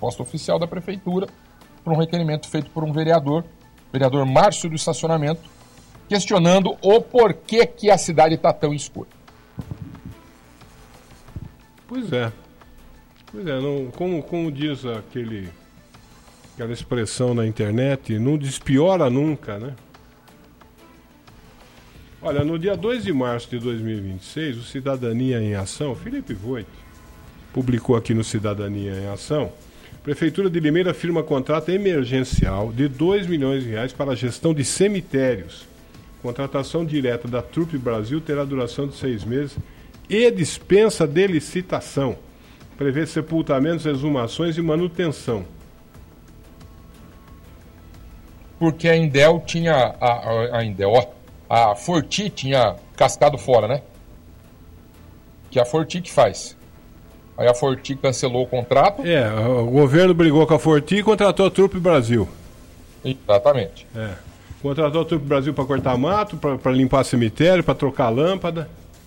resposta oficial da Prefeitura para um requerimento feito por um vereador Márcio do Estacionamento, questionando o porquê que a cidade está tão escura. Pois é. Não, como diz aquela expressão na internet, não despiora nunca, né? Olha, no dia 2 de março de 2026, o Cidadania em Ação, Felipe Voigt, publicou aqui no Cidadania em Ação, Prefeitura de Limeira firma contrato emergencial de R$2 milhões para a gestão de cemitérios. Contratação direta da Trupe Brasil terá duração de 6 meses e dispensa de licitação. Prevê sepultamentos, exumações e manutenção. Porque a Indel tinha... A Forti tinha cascado fora, né? Que é a Forti que faz. Aí a Forti cancelou o contrato. O governo brigou com a Forti e contratou a Trupe Brasil. Exatamente. Contratou a Trupe Brasil para cortar mato, para limpar cemitério, para trocar lâmpada.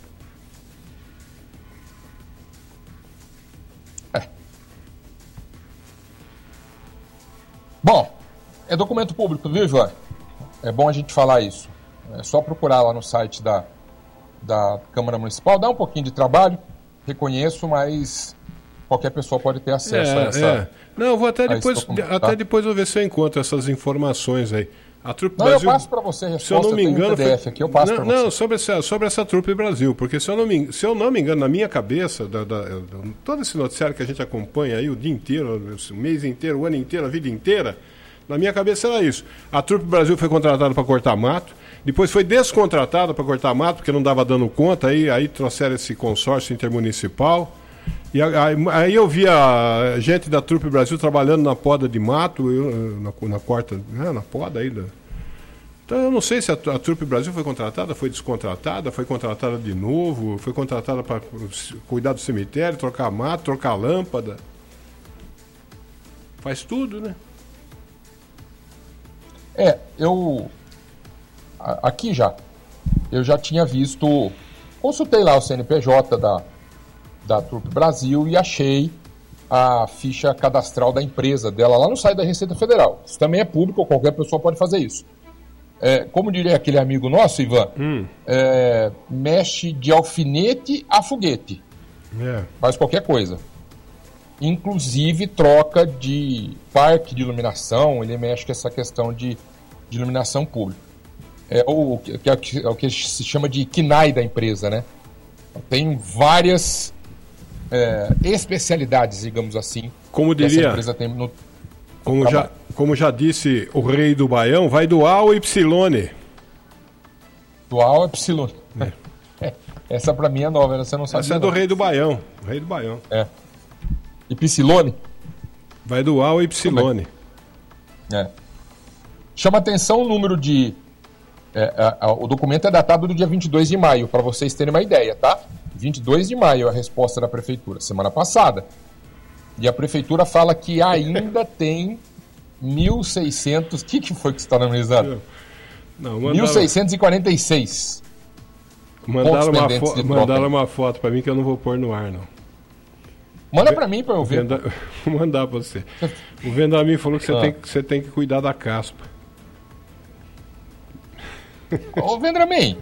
Bom, é documento público, viu, Ivan? É bom a gente falar isso. É só procurar lá no site da Câmara Municipal. Dá um pouquinho de trabalho, reconheço, mas qualquer pessoa pode ter acesso a essa... Não, eu vou até depois, tá? Depois eu ver se eu encontro essas informações aí. A Trupe Brasil, eu passo para você a resposta, se eu não me engano, um PDF aqui, eu passo para você. Não, sobre essa Trupe Brasil, porque se eu não me engano, na minha cabeça, todo esse noticiário que a gente acompanha aí o dia inteiro, o mês inteiro, o ano inteiro, a vida inteira, na minha cabeça era isso. A Trupe Brasil foi contratada para cortar mato, depois foi descontratada para cortar mato, porque não dava dando conta, aí trouxeram esse consórcio intermunicipal. E aí eu via gente da Trupe Brasil trabalhando na poda de mato, na poda aí. Então eu não sei se a Trupe Brasil foi contratada, foi descontratada, foi contratada de novo, foi contratada para cuidar do cemitério, trocar mato, trocar lâmpada. Faz tudo, né? Eu já tinha visto, consultei lá o CNPJ da Trupe Brasil e achei a ficha cadastral da empresa dela lá no site da Receita Federal. Isso também é público, qualquer pessoa pode fazer isso. Como diria aquele amigo nosso, Ivan, mexe de alfinete a foguete. Faz qualquer coisa. Inclusive troca de parque de iluminação, ele mexe com essa questão de iluminação pública. É o que se chama de KNAI da empresa, né? Tem várias especialidades, digamos assim. Como diria, essa empresa tem no como já disse o rei do Baião, vai do A ao Y. Do A ao Y. Essa pra mim é nova, você não sabe. Essa é do rei do Baião. Rei do Baião. Y? Vai do A ao Y. Chama atenção o número de... o documento é datado do dia 22 de maio, para vocês terem uma ideia, tá? 22 de maio a resposta da Prefeitura, semana passada. E a Prefeitura fala que ainda tem 1.600... O que foi que você está analisando? 1.646. Mandaram uma foto para mim que eu não vou pôr no ar, não. Manda para mim para eu ver. Vou mandar para você. O Vendamin falou que você tem que cuidar da caspa. Ô, Vendamin!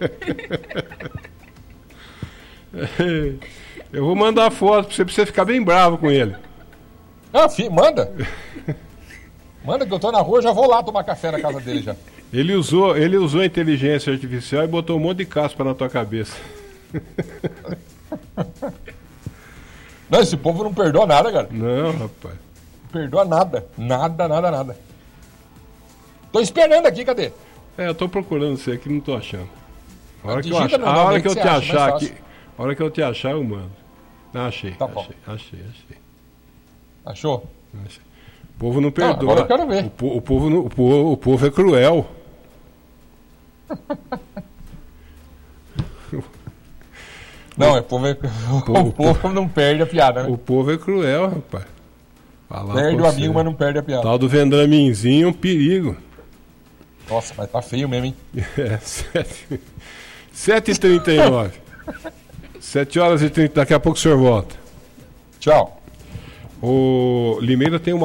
Eu vou mandar a foto pra você ficar bem bravo com ele. Manda! Manda que eu tô na rua, já vou lá tomar café na casa dele já. Ele usou a inteligência artificial e botou um monte de caspa na tua cabeça. Não, esse povo não perdoa nada, cara. Não, rapaz. Não perdoa nada. Nada. Tô esperando aqui, cadê? Eu tô procurando você aqui, não tô achando. A hora que eu te achar, eu mando. Achei. Tá bom. Achei. Achou? Achei. O povo não perdoa. Agora eu quero ver. O povo é cruel. Não, o povo não perde a piada, né? O povo é cruel, rapaz. Perde o amigo, mas não perde a piada. Tal do Vendaminzinho é um perigo. Nossa, mas tá feio mesmo, hein? 7h39. 7h30, daqui a pouco o senhor volta. Tchau. O Limeira tem uma